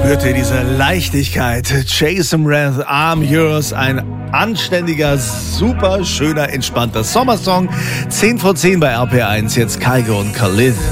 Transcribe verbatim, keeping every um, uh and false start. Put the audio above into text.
Spürt ihr diese Leichtigkeit? Jason Mraz, I'm Yours, ein anständiger, super schöner, entspannter Sommersong. zehn vor zehn bei R P eins, jetzt Kygo und Khalid.